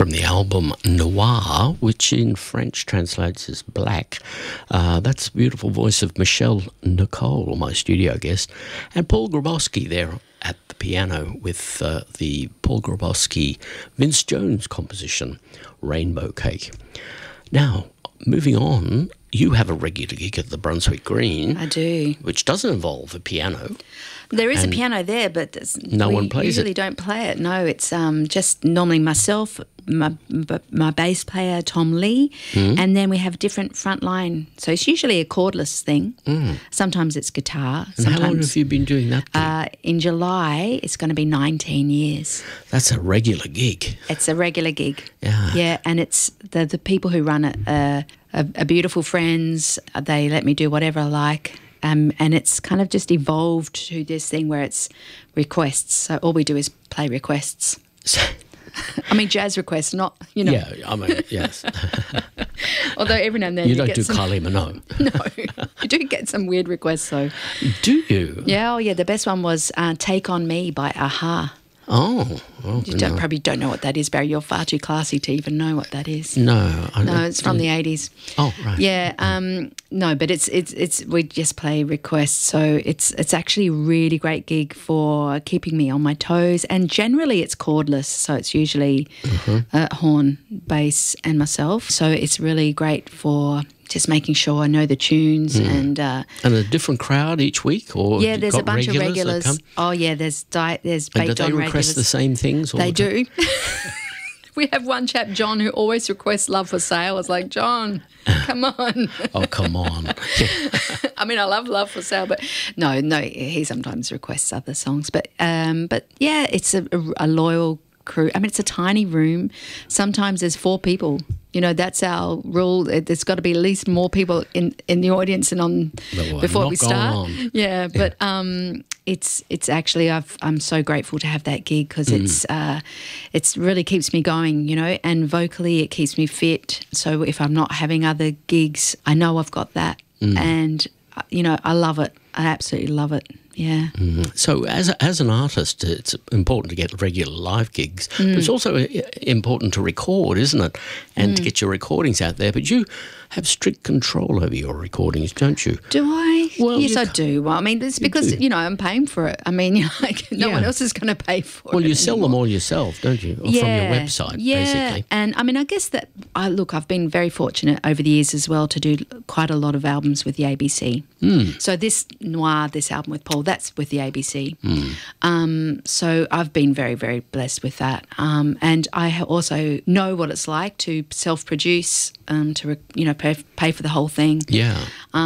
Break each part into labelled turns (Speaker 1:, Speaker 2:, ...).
Speaker 1: from the album Noir, which in French translates as black. That's the beautiful voice of Michelle Nicole, my studio guest, and Paul Grabowski there at the piano with the Paul Grabowski Vince Jones composition, Rainbow Cake. Now, moving on, you have a regular gig at the Brunswick Green.
Speaker 2: I do.
Speaker 1: Which doesn't involve a piano.
Speaker 2: There is a piano there, but
Speaker 1: one plays
Speaker 2: usually
Speaker 1: it.
Speaker 2: don't play it. No, it's just normally myself, my bass player, Tom Lee, and then we have different front line. So it's usually a cordless thing. Sometimes it's guitar.
Speaker 1: And how long have you been doing that gig?
Speaker 2: In July, it's going to be 19 years.
Speaker 1: That's a regular gig.
Speaker 2: It's a regular gig.
Speaker 1: Yeah.
Speaker 2: Yeah, and it's the people who run it are beautiful friends. They let me do whatever I like. And it's kind of just evolved to this thing where it's requests. So all we do is play requests. I mean, jazz requests, not,
Speaker 1: Yeah, I mean, yes.
Speaker 2: Although every now and then
Speaker 1: You don't
Speaker 2: get
Speaker 1: do
Speaker 2: some,
Speaker 1: Kylie Minogue.
Speaker 2: No, you do get some weird requests though.
Speaker 1: Do you?
Speaker 2: Yeah, the best one was Take On Me by Aha.
Speaker 1: Oh.
Speaker 2: You probably don't know what that is, Barry. You're far too classy to even know what that is.
Speaker 1: No.
Speaker 2: No, it's from the 80s.
Speaker 1: Oh, right.
Speaker 2: Yeah, no, but it's we just play requests, so it's actually a really great gig for keeping me on my toes, and generally it's cordless, so it's usually horn, bass and myself, so it's really great for just making sure I know the tunes and
Speaker 1: a different crowd each week, or
Speaker 2: yeah, there's a bunch of
Speaker 1: that
Speaker 2: regulars.
Speaker 1: come?
Speaker 2: Oh yeah, there's
Speaker 1: And do
Speaker 2: baked
Speaker 1: they
Speaker 2: on
Speaker 1: request
Speaker 2: regulars.
Speaker 1: the same things? All
Speaker 2: They
Speaker 1: the time?
Speaker 2: do. We have one chap, John, who always requests Love for Sale. I was like, John, come on.
Speaker 1: Oh, come on.
Speaker 2: I mean, I love Love for Sale, but no, he sometimes requests other songs. But yeah, it's a loyal crew. I mean, it's a tiny room. Sometimes there's 4 people. That's our rule. There's got to be at least more people in the audience and before we start. Yeah, but it's actually I'm so grateful to have that gig because it's really keeps me going, and vocally it keeps me fit. So if I'm not having other gigs, I know I've got that, and I love it. I absolutely love it. Yeah.
Speaker 1: So as an artist, it's important to get regular live gigs, but it's also important to record, isn't it? And to get your recordings out there. But you have strict control over your recordings, don't you?
Speaker 2: Do I?
Speaker 1: Well,
Speaker 2: yes, I do. Well, I mean, it's because, I'm paying for it. I mean, no one else is going to pay for it.
Speaker 1: Well, you sell them all yourself, don't you? Or from your website, basically.
Speaker 2: And I mean, I guess that, I've been very fortunate over the years as well to do quite a lot of albums with the ABC. So this album with Paul, that's with the ABC. So I've been very, very blessed with that. And I also know what it's like to self-produce, to pay for the whole thing.
Speaker 1: Yeah.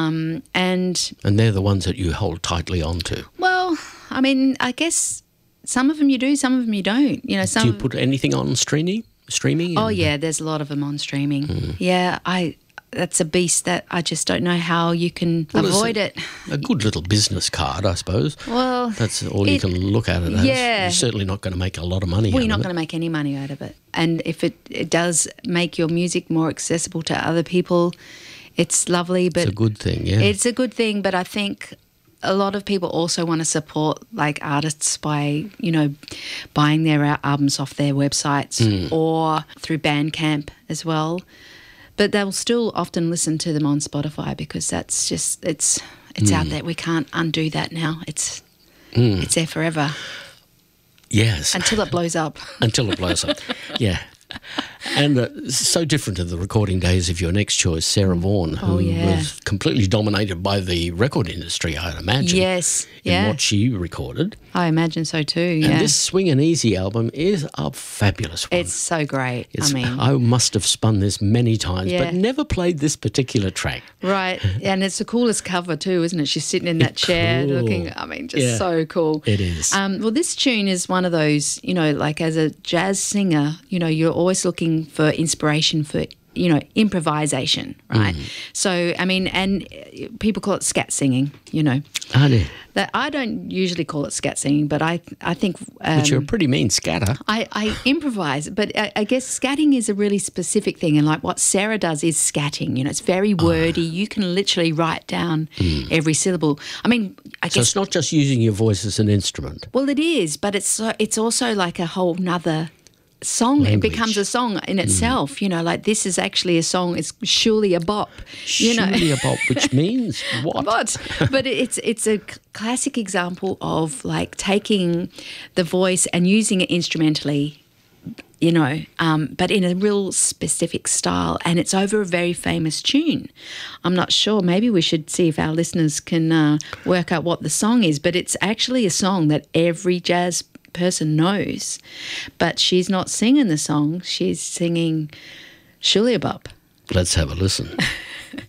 Speaker 2: And
Speaker 1: they're the ones that you hold tightly onto.
Speaker 2: Well, I mean, I guess some of them you do, some of them you don't.
Speaker 1: Do you put anything on streaming?
Speaker 2: Oh yeah, there's a lot of them on streaming. Yeah, that's a beast that I just don't know how you can avoid it.
Speaker 1: A good little business card, I suppose.
Speaker 2: Well,
Speaker 1: that's all you can look at it as.
Speaker 2: Yeah.
Speaker 1: You're certainly not going to make a lot of money out of it.
Speaker 2: Well, you're not going to make any money out of it. And if it does make your music more accessible to other people, it's lovely. But
Speaker 1: it's a good thing, yeah.
Speaker 2: It's a good thing, but I think a lot of people also want to support like artists by, buying their albums off their websites or through Bandcamp as well. But they'll still often listen to them on Spotify because that's just it's out there. We can't undo that now. It's there forever.
Speaker 1: Yes.
Speaker 2: Until it blows up.
Speaker 1: Until it blows up. Yeah. And so different to the recording days of your next choice, Sarah Vaughan, who was completely dominated by the record industry, I'd imagine.
Speaker 2: Yes,
Speaker 1: in what she recorded.
Speaker 2: I imagine so too, yeah.
Speaker 1: And this Swing and Easy album is a fabulous one.
Speaker 2: It's so great.
Speaker 1: I must have spun this many times, but never played this particular track.
Speaker 2: Right, and it's the coolest cover too, isn't it? She's sitting in that chair looking, just so cool.
Speaker 1: It is.
Speaker 2: Well, this tune is one of those, like as a jazz singer, you're always looking for inspiration for, improvisation, right? So, I mean, and people call it scat singing,
Speaker 1: I do.
Speaker 2: That I don't usually call it scat singing, but I think...
Speaker 1: but you're a pretty mean scatter.
Speaker 2: I improvise, but I guess scatting is a really specific thing, and like what Sarah does is scatting, it's very wordy. You can literally write down every syllable. I mean, I guess...
Speaker 1: So it's not just using your voice as an instrument.
Speaker 2: Well, it is, but it's also like a whole nother song.
Speaker 1: Language.
Speaker 2: It becomes a song in itself. You know, like this is actually a song. It's surely a bop. You know,
Speaker 1: Surely a bop, which means what?
Speaker 2: But it's a classic example of like taking the voice and using it instrumentally. You know, but in a real specific style, and it's over a very famous tune. I'm not sure. Maybe we should see if our listeners can work out what the song is. But it's actually a song that every jazz person knows. But she's not singing the song. She's singing Shirley Bop.
Speaker 1: Let's have a listen.